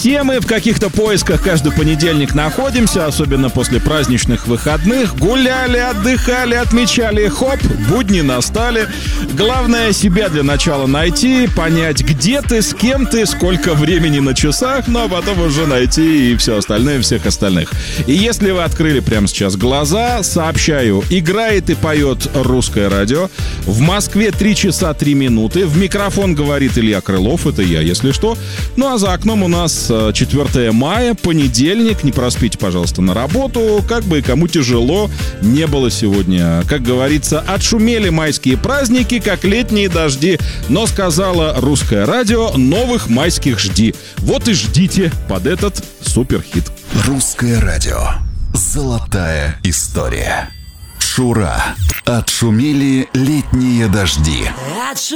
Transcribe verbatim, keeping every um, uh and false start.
темы, в каких-то поисках каждый понедельник находимся, особенно после праздничных выходных. Гуляли, отдыхали, отмечали, хоп, будни настали. Главное себя для начала найти, понять, где ты, с кем ты, сколько времени на часах, ну а потом уже найти и все остальное, всех остальных. И если вы открыли прямо сейчас глаза, сообщаю, играет и поет русское радио. В Москве три часа три минуты. В микрофон говорит Илья Крылов, это я, если что. Ну а за окном у нас четвёртое мая, понедельник. Не проспите, пожалуйста, на работу. Как бы и кому тяжело не было сегодня. Как говорится, отшумели майские праздники, как летние дожди. Но сказала русское радио, новых майских жди. Вот и ждите под этот суперхит. Русское радио. Золотая история. Шура. Отшумели летние дожди.